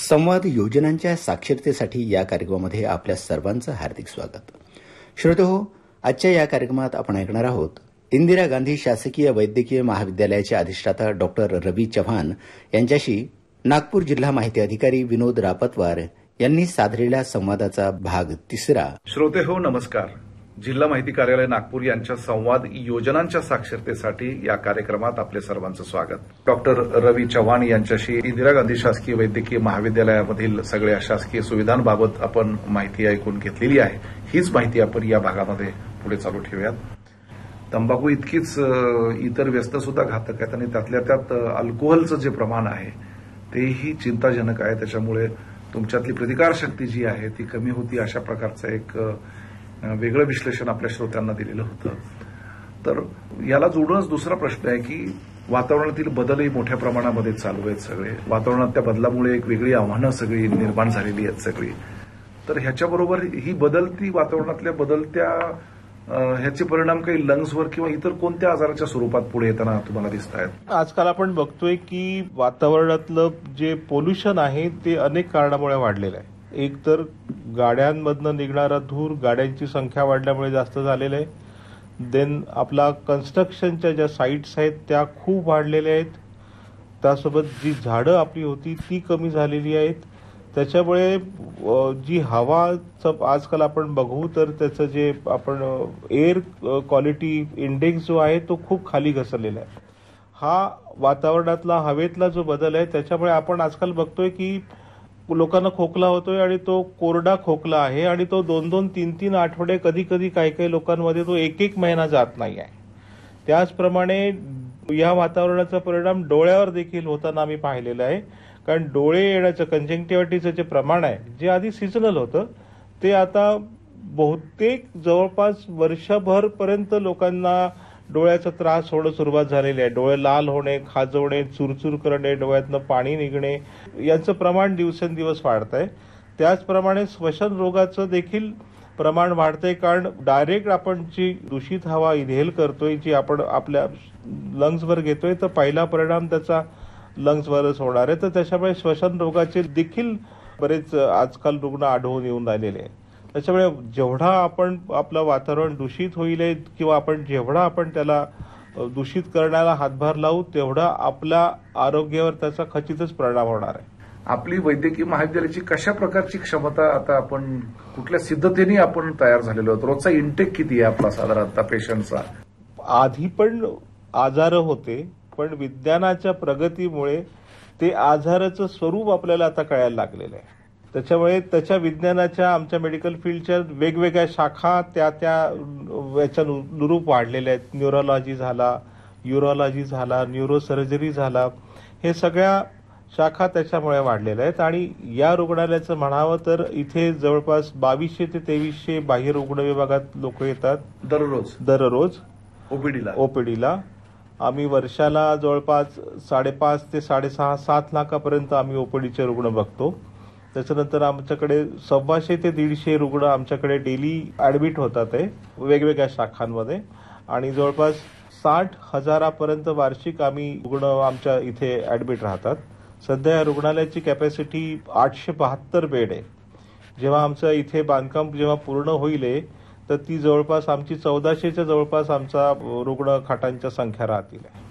संवाद योजनांच्या साक्षरतेसाठी या कार्यक्रमामध्ये आपल्या सर्वांचं हार्दिक स्वागत. श्रोतेहो, आजच्या या कार्यक्रमात आपण ऐकणार आहोत इंदिरा गांधी शासकीय वैद्यकीय महाविद्यालयाचे अधिष्ठाता डॉक्टर रवी चव्हाण यांच्याशी नागपूर जिल्हा माहिती अधिकारी विनोद रापतवार यांनी साधलेल्या संवादाचा भाग 3. श्रोतेहो, नमस्कार. जिल्हा माहिती कार्यालय नागपूर यांच्या संवाद योजनांच्या साक्षरतेसाठी या कार्यक्रमात आपले सर्वांचं स्वागत. डॉक्टर रवी चव्हाण यांच्याशी इंदिरा गांधी शासकीय वैद्यकीय महाविद्यालयामधील सगळ्या शासकीय सुविधांबाबत आपण माहिती ऐकून घेतलेली आहे. हीच माहिती आपण या भागामध्ये पुढे चालू ठेवूयात. तंबाखू इतकीच इतर व्यस्त सुद्धा घातक आहेत आणि त्यातल्या त्यात अल्कोहोलचं जे प्रमाण आहे तेही चिंताजनक आहे. त्याच्यामुळे तुमच्यातली प्रतिकारशक्ती जी आहे ती कमी होती, अशा प्रकारचं एक वेगळं विश्लेषण आपल्या श्रोत्यांना दिलेलं होतं. तर याला जोडूनच दुसरा प्रश्न आहे की वातावरणातील बदलही मोठ्या प्रमाणामध्ये चालू आहेत. सगळे वातावरणात त्या बदलामुळे एक वेगळी आव्हानं सगळी निर्माण झालेली आहेत सगळी. तर ह्याच्याबरोबर ही बदलती वातावरणातल्या बदलत्या ह्याचे परिणाम काही लंग्सवर किंवा इतर कोणत्या आजाराच्या स्वरूपात पुढे येताना तुम्हाला दिसत आहेत? आजकाल आपण बघतोय की वातावरणातलं जे पोल्युशन आहे ते अनेक कारणामुळे वाढलेलं आहे. एक तर गाड्यांमधनं निघणारा धूर, गाड्यांची संख्या वाढल्यामुळे जास्त झालेलं आहे. देन आपला कन्स्ट्रक्शनच्या ज्या साईट्स आहेत त्या खूप वाढलेल्या आहेत. त्यासोबत जी झाडं आपली होती ती कमी झालेली आहेत. त्याच्यामुळे जी हवा आजकाल आपण बघू तर त्याचं जे आपण एअर क्वालिटी इंडेक्स जो आहे तो खूप खाली घसरलेला आहे. हा वातावरणातला हवेतला जो बदल आहे त्याच्यामुळे आपण आजकाल बघतोय की लोकांना खोकला होतोय आणि तो कोरडा खोकला आहे आणि तो 2-2, 3-3 आठवडे, कधी कधी काही लोकांमध्ये तो 1-1 महिना जात नाही आहे. त्याचप्रमाणे या वातावरणाचा परिणाम डोळ्यावर देखील होताना आम्ही पाहिलेला आहे. कारण डोळे येण्याचं कंजंक्टिव्हिटीचं जे प्रमाण आहे जे आधी सिझनल होतं ते आता बहुतेक जवळपास वर्षभरपर्यंत लोकांना डोळ्याचा त्रास होणं सुरुवात झालेली आहे. डोळे लाल होणे, खाजवणे, चुरचूर करणे, डोळ्यातनं पाणी निघणे यांचं प्रमाण दिवसेंदिवस वाढत आहे. त्याचप्रमाणे श्वसन रोगाचं देखील प्रमाण वाढतंय. कारण डायरेक्ट आपण जी दूषित हवा इनहेल करतोय, जी आपण आपल्या लंग्सवर घेतोय, तर पहिला परिणाम त्याचा लंग्सवरच होणार आहे. तर त्याच्यामुळे श्वसन रोगाचे देखील बरेच आजकाल रुग्ण आढळून येऊन राहिलेले आहेत. त्याच्यामुळे जेवढा आपण आपलं वातावरण दूषित होईल किंवा जेवढा आपण त्याला दूषित करण्याला हातभार लावू तेवढा आपल्या आरोग्यावर त्याचा खचितच परिणाम होणार आहे. आपली वैद्यकीय महाविद्यालयाची कशा प्रकारची क्षमता आता आपण कुठल्या सिद्धतेने आपण तयार झालेलो आहोत? रोजचा इंटेक किती आहे आपला साधारणतः पेशंटचा? आधी पण आजार होते, पण विज्ञानाच्या प्रगतीमुळे ते आजाराचं स्वरूप आपल्याला आता कळायला लागलेलं आहे. त्याच्यामुळे त्याच्या विज्ञानाच्या आमच्या मेडिकल फील्डच्या वेगवेगळ्या शाखा त्या याच्या अनुरूप वाढलेल्या आहेत. न्यूरोलॉजी झाला, युरोलॉजी झाला, न्यूरोसर्जरी झाला, हे सगळ्या शाखा त्याच्यामुळे वाढलेल्या आहेत. आणि या रुग्णालयाचं म्हणावं तर इथे जवळपास 2200 ते 2300 बाह्य रुग्ण विभागात लोक येतात दररोज ओपीडीला. आम्ही वर्षाला जवळपास 5.5 ते 6.5-7 लाखापर्यंत आम्ही ओपीडीचे रुग्ण बघतो. त्याच्यानंतर आमच्याकडे 125 ते 150 रुग्ण आमच्याकडे डेली ऍडमिट होतात आहे वेगवेगळ्या शाखांमध्ये. आणि जवळपास 60,000 वार्षिक आम्ही रुग्ण आमच्या इथे ऍडमिट राहतात. सध्या या रुग्णालयाची कॅपॅसिटी 872 बेड आहे. जेव्हा आमचं इथे बांधकाम जेव्हा पूर्ण होईल तर ती जवळपास आमची 1400च्या जवळपास आमचा रुग्ण खाटांच्या संख्या राहतील.